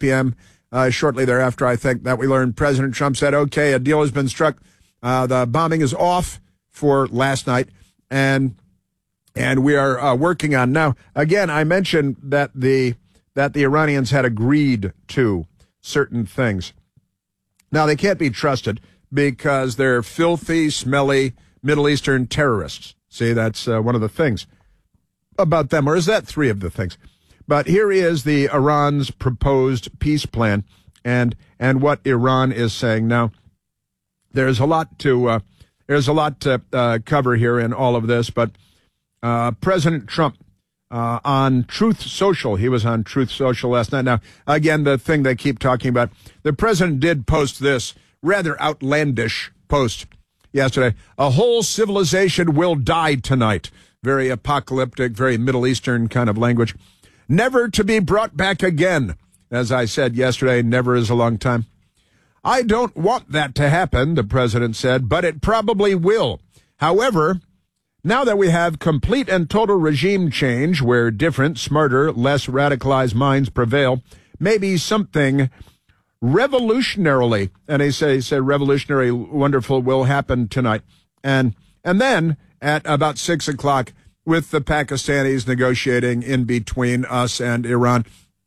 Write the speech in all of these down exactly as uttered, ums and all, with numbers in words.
p.m. Uh, shortly thereafter, I think, that we learned President Trump said, okay, a deal has been struck. Uh, the bombing is off for last night, and and we are uh, working on now. Again, I mentioned that the that the Iranians had agreed to certain things. Now, they can't be trusted because they're filthy, smelly Middle Eastern terrorists. See, that's uh, one of the things about them, or is that three of the things? But here is the Iran's proposed peace plan, and and what Iran is saying now. There's a lot to uh, there's a lot to uh, cover here in all of this, but uh, President Trump uh, on Truth Social, he was on Truth Social last night. Now, again, the thing they keep talking about, the president did post this rather outlandish post yesterday. A whole civilization will die tonight. Very apocalyptic, very Middle Eastern kind of language. Never to be brought back again. As I said yesterday, never is a long time. I don't want that to happen, the president said, but it probably will. However, now that we have complete and total regime change where different, smarter, less radicalized minds prevail, maybe something revolutionarily, and he say, say revolutionary, wonderful will happen tonight. And and then at about six o'clock, with the Pakistanis negotiating in between us and Iran,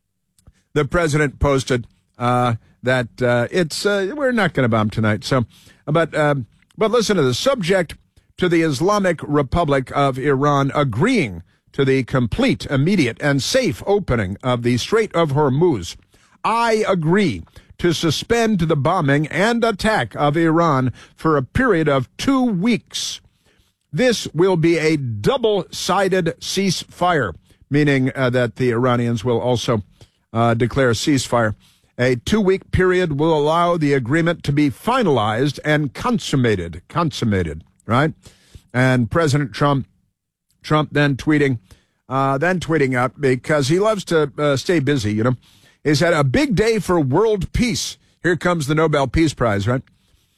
the president posted uh, that uh, it's uh, we're not going to bomb tonight. So, but uh, but listen to the subject to the Islamic Republic of Iran agreeing to the complete, immediate, and safe opening of the Strait of Hormuz. I agree to suspend the bombing and attack of Iran for a period of two weeks. This will be a double-sided ceasefire, meaning uh, that the Iranians will also uh, declare a ceasefire. A two-week period will allow the agreement to be finalized and consummated, consummated, right? And President Trump, Trump then tweeting, uh, then tweeting out, because he loves to uh, stay busy, you know. He said, a big day for world peace. Here comes the Nobel Peace Prize, right?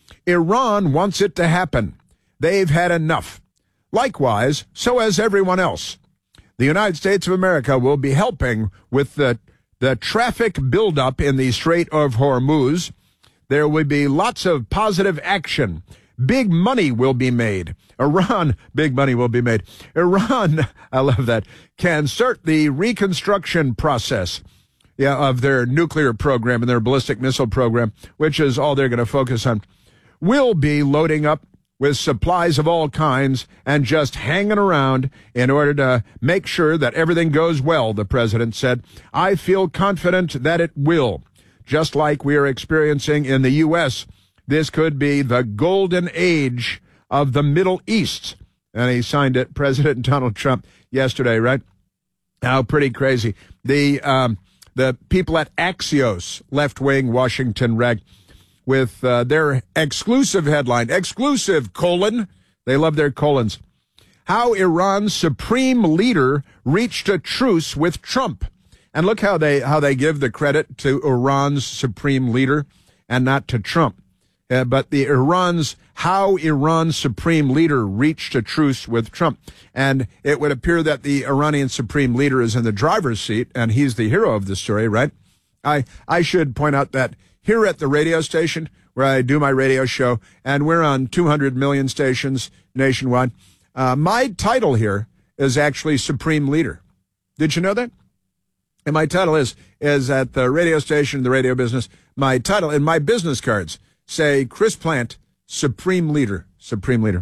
Iran wants it to happen. They've had enough. Likewise, so has everyone else. The United States of America will be helping with the, the traffic buildup in the Strait of Hormuz. There will be lots of positive action. Big money will be made. Iran, big money will be made. Iran, I love that, can start the reconstruction process yeah, of their nuclear program and their ballistic missile program, which is all they're going to focus on. We'll be loading up with supplies of all kinds and just hanging around in order to make sure that everything goes well, the president said. I feel confident that it will. Just like we are experiencing in the U S, this could be the golden age of the Middle East. And he signed it, President Donald Trump, yesterday, right? How pretty crazy. The, um, the people at Axios, left-wing Washington rag, with uh, their exclusive headline, exclusive, colon, they love their colons, how Iran's supreme leader reached a truce with Trump. And look how they how they give the credit to Iran's supreme leader and not to Trump. Uh, but the Iran's, how Iran's supreme leader reached a truce with Trump. And it would appear that the Iranian supreme leader is in the driver's seat, and he's the hero of the story, right? I, I should point out that here at the radio station where I do my radio show, and we're on two hundred million stations nationwide, uh, my title here is actually Supreme Leader. Did you know that? And my title is, is at the radio station, the radio business, my title and my business cards say Chris Plant, Supreme Leader, Supreme Leader.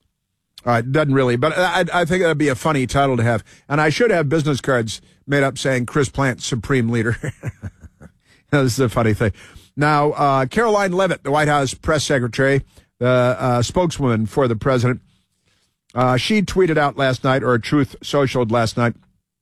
All right, doesn't really, but I, I think that would be a funny title to have. And I should have business cards made up saying Chris Plant, Supreme Leader. This is a funny thing. Now, uh, Caroline Leavitt, the White House press secretary, the uh, spokeswoman for the president, uh, she tweeted out last night, or Truth Socialed last night,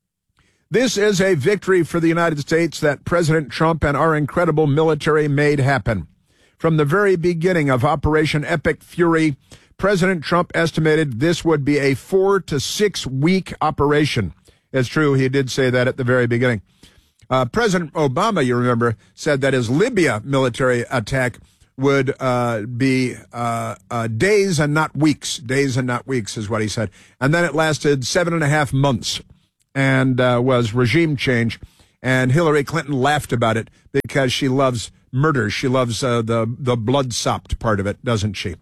this is a victory for the United States that President Trump and our incredible military made happen. From the very beginning of Operation Epic Fury, President Trump estimated this would be a four to six week operation. It's true, he did say that at the very beginning. Uh, President Obama, you remember, said that his Libya military attack would uh, be uh, uh, days and not weeks. Days and not weeks is what he said. And then it lasted seven and a half months and uh, was regime change. And Hillary Clinton laughed about it because she loves murder. She loves uh, the, the blood-sopped part of it, doesn't she?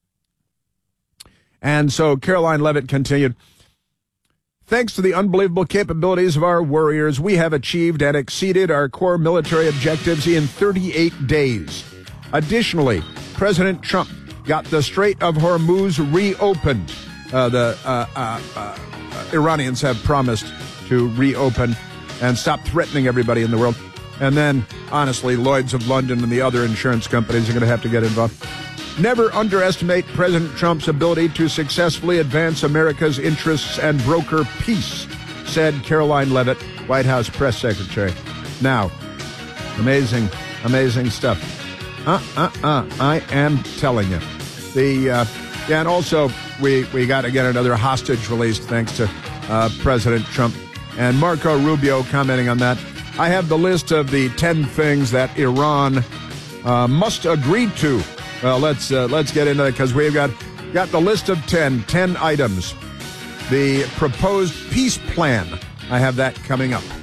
And so Karoline Leavitt continued, thanks to the unbelievable capabilities of our warriors, we have achieved and exceeded our core military objectives in thirty-eight days. Additionally, President Trump got the Strait of Hormuz reopened. Uh, the uh, uh, uh, Iranians have promised to reopen and stop threatening everybody in the world. And then, honestly, Lloyd's of London and the other insurance companies are going to have to get involved. Never underestimate President Trump's ability to successfully advance America's interests and broker peace, said Karoline Leavitt, White House press secretary. Now, amazing, amazing stuff. Uh, uh, uh, I am telling you. The, uh, yeah, and also, we, we got, again, another hostage released thanks to uh, President Trump. And Marco Rubio commenting on that. I have the list of the ten things that Iran uh, must agree to. Well, let's uh, let's get into it because we've got got the list of ten, ten items. The proposed peace plan. I have that coming up.